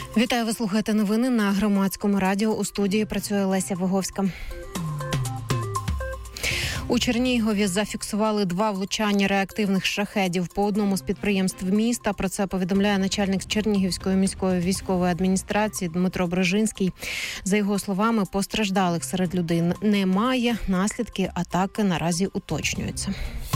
Вітаю, ви слухаєте новини на Громадському радіо. У студії працює Леся Виговська. У Чернігові зафіксували 2 влучання реактивних шахедів по одному з підприємств міста. Про це повідомляє начальник Чернігівської міської військової адміністрації Дмитро Брижинський. За його словами, постраждалих серед людей немає. Наслідки атаки наразі уточнюються.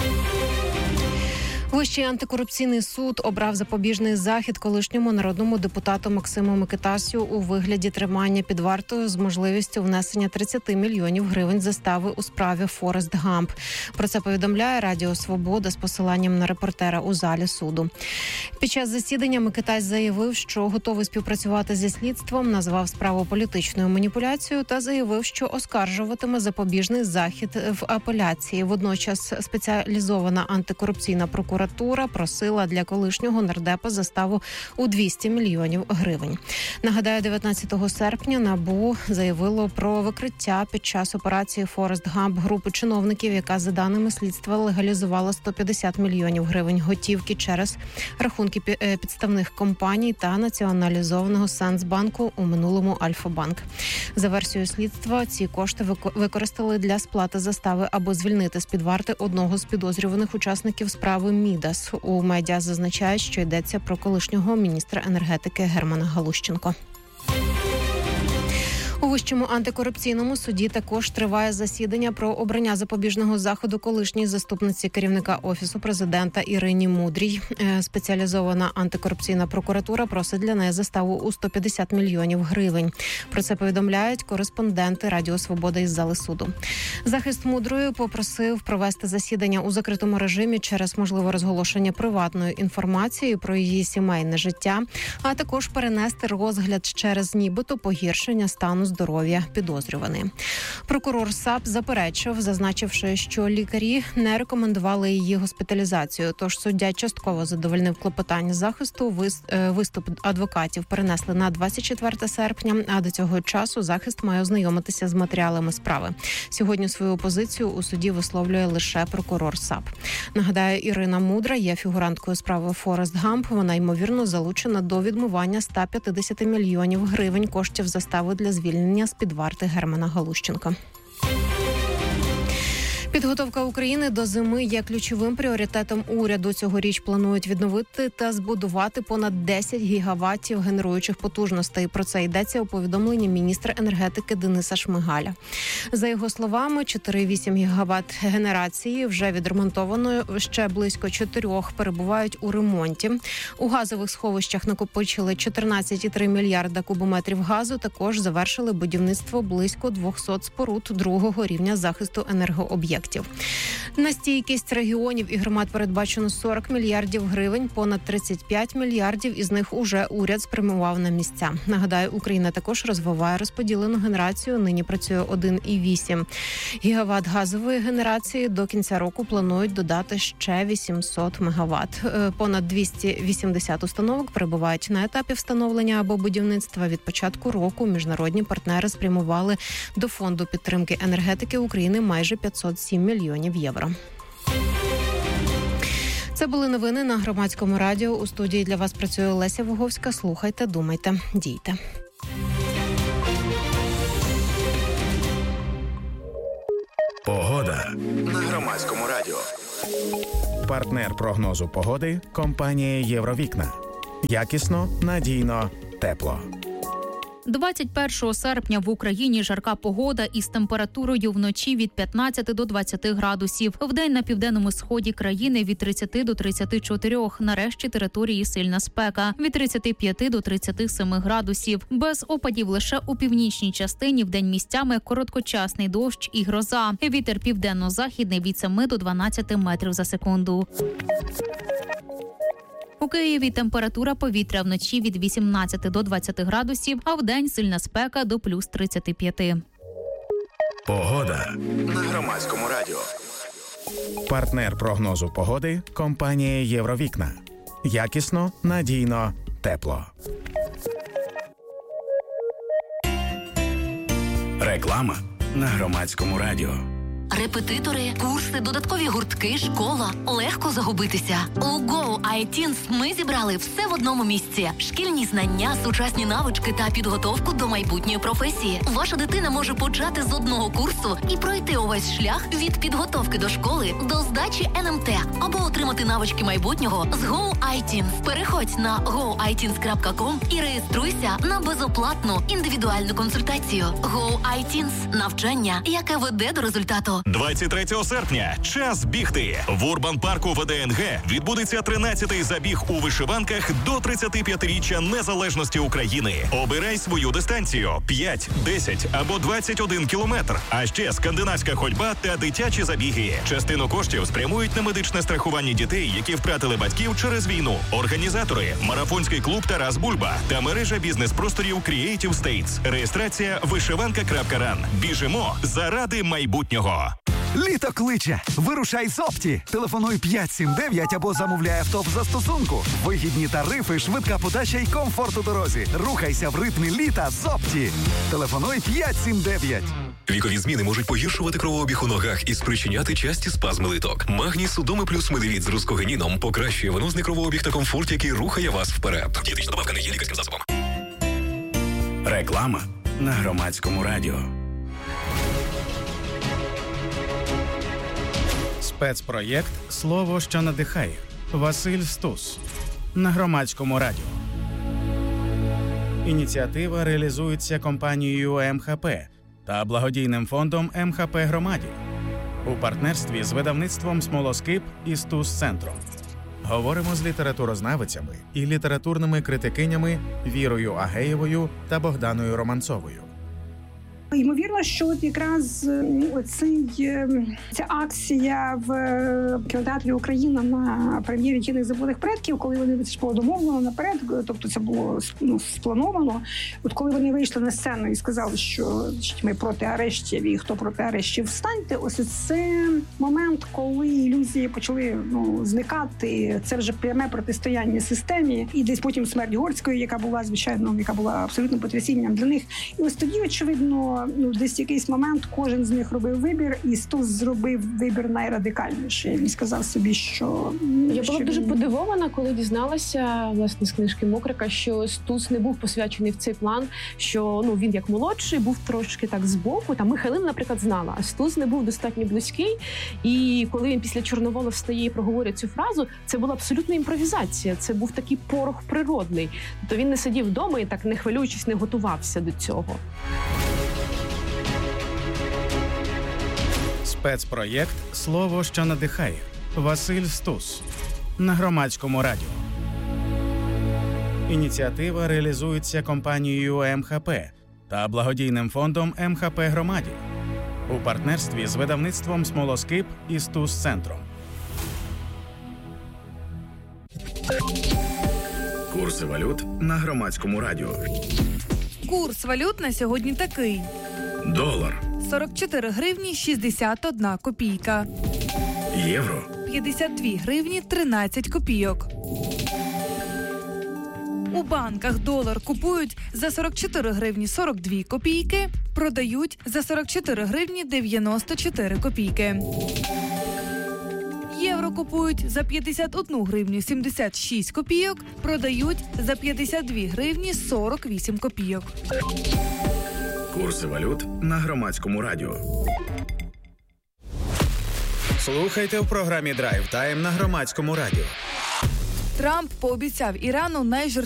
Вищий антикорупційний суд обрав запобіжний захід колишньому народному депутату Максиму Микитасю у вигляді тримання під вартою з можливістю внесення 30 мільйонів гривень застави у справі Форест Гамп. Про це повідомляє Радіо Свобода з посиланням на репортера у залі суду. Під час засідання Микитась заявив, що готовий співпрацювати зі слідством, назвав справу політичною маніпуляцією та заявив, що оскаржуватиме запобіжний захід в апеляції. Водночас спеціалізована антикорупційна прокуратура просила для колишнього нардепа заставу у 200 мільйонів гривень. Нагадаю, 19 серпня НАБУ заявило про викриття під час операції «Форест Гамп» групи чиновників, яка, за даними слідства, легалізувала 150 мільйонів гривень готівки через рахунки підставних компаній та націоналізованого Сенсбанку, у минулому Альфа-банк. За версією слідства, ці кошти використали для сплати застави або звільнити з-під варти одного з підозрюваних учасників справи Мідас. У медіа зазначають, що йдеться про колишнього міністра енергетики Германа Галущенко. У Вищому антикорупційному суді також триває засідання про обрання запобіжного заходу колишній заступниці керівника Офісу президента Ірині Мудрій. Спеціалізована антикорупційна прокуратура просить для неї заставу у 150 мільйонів гривень. Про це повідомляють кореспонденти Радіо Свобода із зали суду. Захист Мудрої попросив провести засідання у закритому режимі через можливе розголошення приватної інформації про її сімейне життя, а також перенести розгляд через нібито погіршення стану здоров'я підозрюваної. Прокурор САП заперечив, зазначивши, що лікарі не рекомендували її госпіталізацію. Тож суддя частково задовольнив клопотання захисту. Виступ адвокатів перенесли на 24 серпня, а до цього часу захист має ознайомитися з матеріалами справи. Сьогодні свою позицію у суді висловлює лише прокурор САП. Нагадаю, Ірина Мудра є фігуранткою справи Форест Гамп. Вона, ймовірно, залучена до відмивання 150 мільйонів гривень коштів застави для звільнення з-під варти Германа Галущенка. Підготовка України до зими є ключовим пріоритетом уряду. Цьогоріч планують відновити та збудувати понад 10 гігаватів генеруючих потужностей. Про це йдеться у повідомленні міністра енергетики Дениса Шмигаля. За його словами, 4,8 гігават генерації вже відремонтованої, ще близько 4 перебувають у ремонті. У газових сховищах накопичили 14,3 мільярда кубометрів газу. Також завершили будівництво близько 200 споруд другого рівня захисту енергооб'єктів. На стійкість регіонів і громад передбачено 40 мільярдів гривень, понад 35 мільярдів із них уже уряд спрямував на місця. Нагадаю, Україна також розвиває розподілену генерацію. Нині працює 1,8 гігават газової генерації. До кінця року планують додати ще 800 мегаватт. Понад 280 установок перебувають на етапі встановлення або будівництва. Від початку року міжнародні партнери спрямували до Фонду підтримки енергетики України майже 507 мільйонів євро. Це були новини на Громадському радіо. У студії для вас працює Леся Виговська. Слухайте, думайте, дійте. Погода на Громадському радіо. Партнер прогнозу погоди – компанія «Євровікна». Якісно, надійно, тепло. 21 серпня в Україні жарка погода із температурою вночі від 15 до 20 градусів. Вдень на південному сході країни від 30 до 34. На решті території сильна спека. Від 35 до 37 градусів. Без опадів лише у північній частині вдень місцями короткочасний дощ і гроза. Вітер південно-західний від 7 до 12 метрів за секунду. У Києві температура повітря вночі від 18 до 20 градусів, а вдень сильна спека до плюс 35. Погода на Громадському радіо. Партнер прогнозу погоди – компанія «Євровікна». Якісно, надійно, тепло. Реклама на Громадському радіо. репетитори, курси, додаткові гуртки, школа. Легко загубитися. У Go iTeens ми зібрали все в одному місці. Шкільні знання, сучасні навички та підготовку до майбутньої професії. Ваша дитина може почати з одного курсу і пройти увесь шлях від підготовки до школи до здачі НМТ або отримати навички майбутнього з Go iTeens. Переходь на goiteens.com і реєструйся на безоплатну індивідуальну консультацію. Go iTeens – навчання, яке веде до результату. 23 серпня. Час бігти. В Урбан-парку ВДНГ відбудеться 13-й забіг у вишиванках до 35-річчя незалежності України. Обирай свою дистанцію – 5, 10 або 21 кілометр. А ще скандинавська ходьба та дитячі забіги. Частину коштів спрямують на медичне страхування дітей, які втратили батьків через війну. Організатори – марафонський клуб «Тарас Бульба» та мережа бізнес-просторів Creative States. Реєстрація вишиванка.ран. Біжимо заради майбутнього. Літо кличе. Вирушай з Опті. Телефонуй 579 або замовляй авто в застосунку. Вигідні тарифи, швидка подача і комфорт у дорозі. Рухайся в ритмі літа з Опті. Телефонуй 579. Вікові зміни можуть погіршувати кровообіг у ногах і спричиняти часті спазми литок. Магній Судоми плюс медивіт з рускогеніном покращує венозний кровообіг та комфорт, який рухає вас вперед. Дієтична добавка не є лікарським засобом. Реклама на Громадському радіо. Спецпроєкт «Слово, що надихає». Василь Стус на Громадському радіо. Ініціатива реалізується компанією МХП та благодійним фондом МХП Громаді у партнерстві з видавництвом «Смолоскип» і «Стус-центром». Говоримо з літературознавицями і літературними критикинями Вірою Агеєвою та Богданою Романцовою. Ймовірно, що от якраз ця акція в кінотеатрі «Україна» на прем'єрі «Тінних забутих предків», коли вони було домовлено наперед, тобто це було сплановано. От коли вони вийшли на сцену і сказали, що ми проти арештів і хто проти арештів, встаньте, ось це момент, коли ілюзії почали зникати. Це вже пряме протистояння системі. І десь потім смерть Горської, яка була, звичайно, яка була абсолютно потрясінням для них. І ось тоді, очевидно, десь в якийсь момент кожен з них робив вибір, і Стус зробив вибір найрадикальніший. Він сказав собі, що... Я була дуже подивована, коли дізналася, власне, з книжки Мокрика, що Стус не був посвячений в цей план, що він як молодший був трошки так збоку. Там Михайлина, наприклад, знала, а Стус не був достатньо близький. І коли він після Чорновола встає і проговорює цю фразу, це була абсолютна імпровізація. Це був такий порох природний. Тобто він не сидів вдома і так, не хвилюючись, не готувався до цього. Спецпроєкт «Слово, що надихає». Василь Стус на Громадському радіо. Ініціатива реалізується компанією МХП та благодійним фондом МХП Громаді у партнерстві з видавництвом «Смолоскип» і «Стус-центром». Курси валют на Громадському радіо. Курс валют на сьогодні такий. Долар. 44 гривні 61 копійка. Євро. 52 гривні 13 копійок. У банках долар купують за 44 гривні 42 копійки, продають за 44 гривні 94 копійки. Євро купують за 51 гривню 76 копійок, продають за 52 гривні 48 копійок. Курси валют на Громадському радіо. Слухайте в програмі «Драйв Тайм» на Громадському радіо. Трамп пообіцяв Ірану найжорсткіші